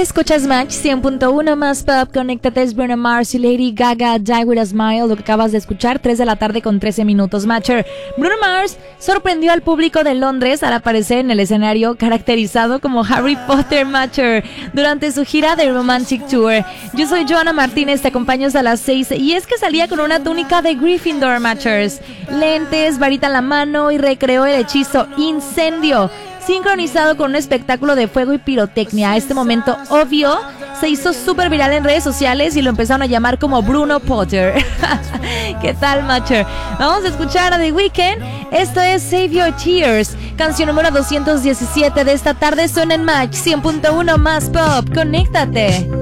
Escuchas Match 100.1 más pop, conéctate, es Bruno Mars y Lady Gaga, Die With A Smile, lo que acabas de escuchar, 3 de la tarde con 13 minutos, Matcher. Bruno Mars sorprendió al público de Londres al aparecer en el escenario caracterizado como Harry Potter, Matcher, durante su gira de Romantic Tour. Yo soy Joana Martínez, te acompaño hasta las 6 y es que salía con una túnica de Gryffindor, Matchers, lentes, varita en la mano y recreó el hechizo Incendio, sincronizado con un espectáculo de fuego y pirotecnia. Este momento obvio se hizo súper viral en redes sociales y lo empezaron a llamar como Bruno Potter. ¿Qué tal, Matcher? Vamos a escuchar a The Weeknd. Esto es Save Your Tears, canción número 217 de esta tarde. Suena en Match 100.1 más pop. Conéctate.